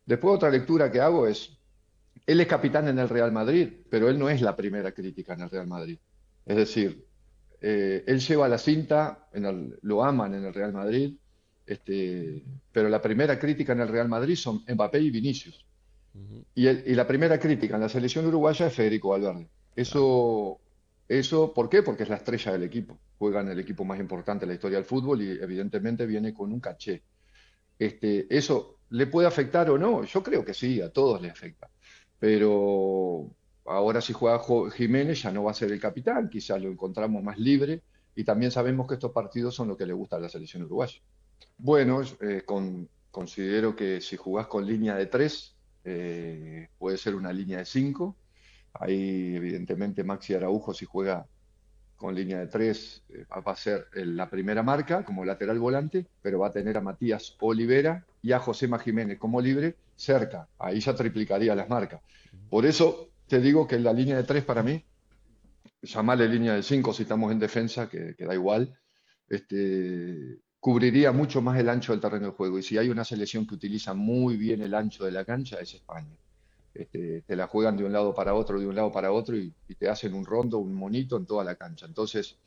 Después otra lectura que hago es, él es capitán en el Real Madrid, pero él no es la primera crítica en el Real Madrid. Es decir, él lleva la cinta, lo aman en el Real Madrid, pero la primera crítica en el Real Madrid son Mbappé y Vinicius. Ujú. Y la primera crítica en la selección uruguaya es Federico Valverde. Claro. Eso, ¿por qué? Porque es la estrella del equipo. Juega en el equipo más importante de la historia del fútbol y evidentemente viene con un caché. ¿Eso le puede afectar o no? Yo creo que sí, a todos les afecta. Pero ahora si juega Jiménez ya no va a ser el capitán, quizás lo encontramos más libre y también sabemos que estos partidos son lo que le gusta a la selección uruguaya. Bueno, considero que si jugás con línea de 3 puede ser una línea de 5. Ahí evidentemente Maxi Araujo si juega con línea de 3 va a ser la primera marca como lateral volante, pero va a tener a Matías Olivera y a Josema Jiménez como libre cerca. Ahí ya triplicaría las marcas. Por eso te digo que la línea de 3 para mí, llamarle línea de 5 si estamos en defensa, que da igual, cubriría mucho más el ancho del terreno de juego. Y si hay una selección que utiliza muy bien el ancho de la cancha, es España. Te la juegan de un lado para otro, de un lado para otro, y te hacen un rondo, un monito en toda la cancha. Entonces,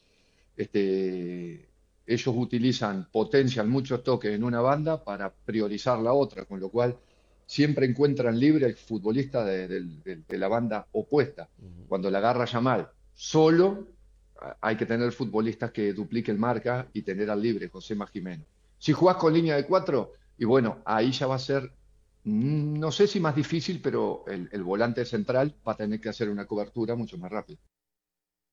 ellos utilizan, potencian muchos toques en una banda para priorizar la otra, con lo cual siempre encuentran libre al futbolista de la banda opuesta. Ujú. Cuando la agarra Yamal solo, hay que tener futbolistas que dupliquen marca y tener al libre, José Jiménez. Si jugás con línea de 4, y bueno, ahí ya va a ser, no sé si más difícil, pero el volante central va a tener que hacer una cobertura mucho más rápida.